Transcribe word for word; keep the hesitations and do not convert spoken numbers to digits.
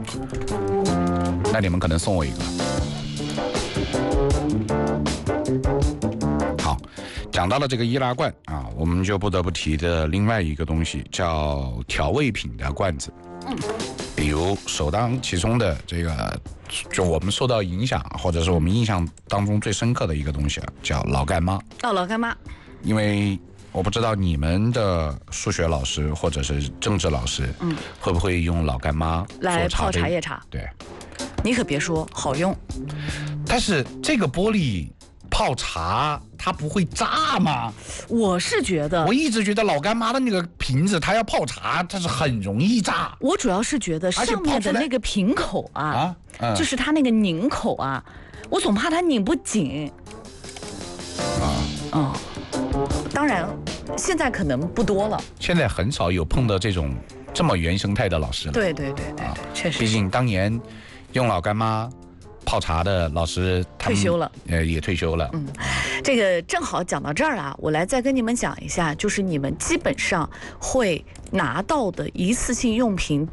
那你们可能送我一个。好，讲到了这个易拉罐啊，我们就不得不提的另外一个东西叫调味品的罐子。嗯，比如首当其冲的这个，就我们受到影响，或者是我们印象当中最深刻的一个东西啊，叫老干妈。 哦，老干妈。 因为我不知道你们的数学老师或者是政治老师，嗯，会不会用老干妈来泡茶叶茶？ 对， 你可别说，好用。 但是这个玻璃泡茶它不会炸吗？ 我是觉得， 我一直觉得老干妈的那个瓶子，它要泡茶，它是很容易炸。 我主要是觉得上面的那个瓶口啊，啊嗯、就是它那个拧口啊，我总怕它拧不紧。啊，哦。当然，现在可能不多了。 现在很少有碰到这种这么原生态的老师了。 对对对对，啊、确实。 毕竟当年用老干妈泡茶的老师退休了， 呃，也退休了。 嗯，这个正好讲到这儿啊，我来再跟你们讲一下，就是你们基本上会拿到的一次性用品